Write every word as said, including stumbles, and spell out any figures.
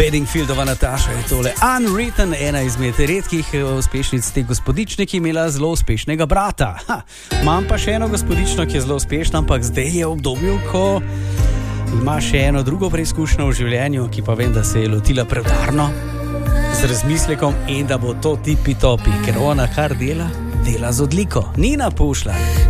Bedingfieldova Nataša je tole. Unwritten, ena izmed redkih uspešnic te gospodične, ki je imela zelo uspešnega brata. Ha, imam pa še eno gospodično, ki je zelo uspešna, ampak zdaj je v obdobju, ko ima še eno drugo preizkušnjo v življenju, ki pa vem, da se je lotila preudarno, z razmislekom in da bo to tipi topi, ker ona kar dela, dela z odliko. Nina Pušlar.